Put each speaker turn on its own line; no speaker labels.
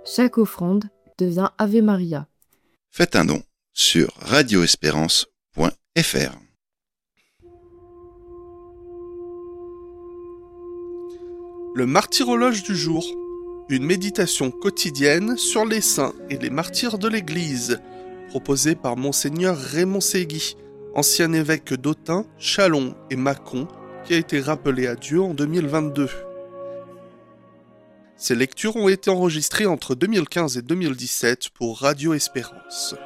Chaque offrande devient Ave Maria.
Faites un don sur radioespérance.fr.
Le martyrologe du jour, une méditation quotidienne sur les saints et les martyrs de l'Église, proposée par Monseigneur Raymond Ségui, ancien évêque d'Autun, Châlons et Mâcon, qui a été rappelé à Dieu en 2022. Ces lectures ont été enregistrées entre 2015 et 2017 pour Radio Espérance.